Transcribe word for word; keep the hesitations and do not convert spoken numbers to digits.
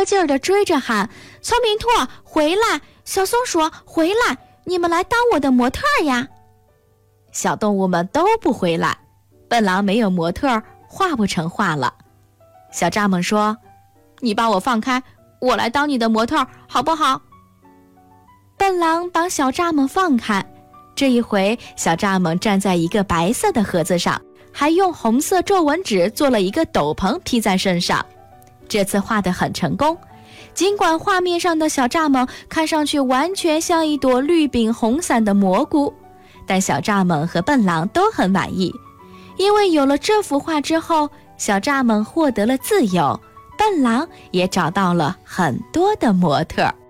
了劲儿地追着喊：聪明兔回来，小松鼠回来，你们来当我的模特呀！小动物们都不回来，笨狼没有模特，画不成画了。小蚱蜢说：你把我放开，我来当你的模特好不好？笨狼把小蚱蜢放开，这一回小蚱蜢站在一个白色的盒子上，还用红色皱纹纸做了一个斗篷披在身上。这次画得很成功，尽管画面上的小蚱蜢看上去完全像一朵绿柄红伞的蘑菇，但小蚱蜢和笨狼都很满意，因为有了这幅画之后，小蚱蜢获得了自由，笨狼也找到了很多的模特。